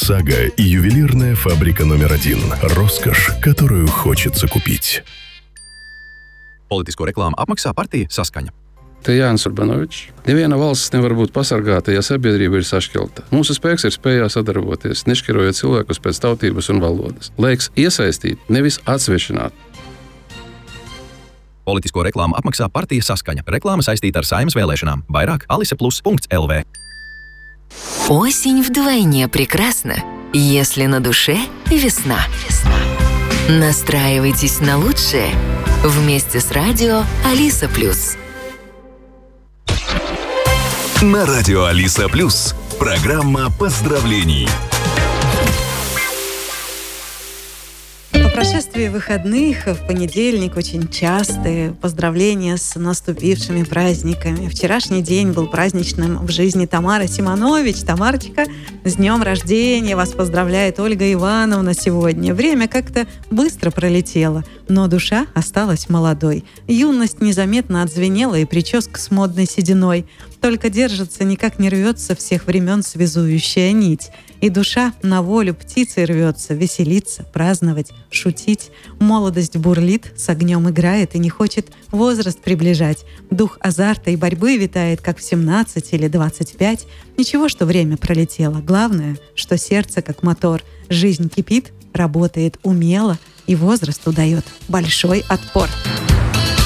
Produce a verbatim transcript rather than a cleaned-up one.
ОСАГО и ювелирная фабрика номер один. Роскошь, которую хочется купить. Politisko reklāmu apmaksā partija Saskaņa. Te Jānis Urbanovičs. Neviena valsts nevar būt pasargāta, ja sabiedrība ir sašķelta. Mūsu spēks ir spējā sadarboties, nešķirojot cilvēkus pēc tautības un valodas. Laiks iesaistīt, nevis atsvešināt. Politisko reklāmu apmaksā partija Saskaņa. Reklāma saistīta ar Saeimas vēlēšanām. Vairāk aliseplus punkts эл ви. Осень вдвойне прекрасна, если на душе весна. Настраивайтесь на лучшее вместе с радио Алиса Плюс. На радио Алиса Плюс. Программа поздравлений. По прошествии выходных в понедельник очень частые поздравления с наступившими праздниками. Вчерашний день был праздничным в жизни Тамары Симонович. Тамарочка, с днем рождения! Вас поздравляет Ольга Ивановна сегодня. Время как-то быстро пролетело, но душа осталась молодой. Юность незаметно отзвенела, и прическа с модной сединой только держится, никак не рвется всех времен связующая нить. И душа на волю птицей рвется, веселиться, праздновать, шутить. Молодость бурлит, с огнем играет и не хочет возраст приближать. Дух азарта и борьбы витает, как в семнадцать или двадцать пять. Ничего, что время пролетело. Главное, что сердце, как мотор. Жизнь кипит, работает умело, и возрасту дает большой отпор.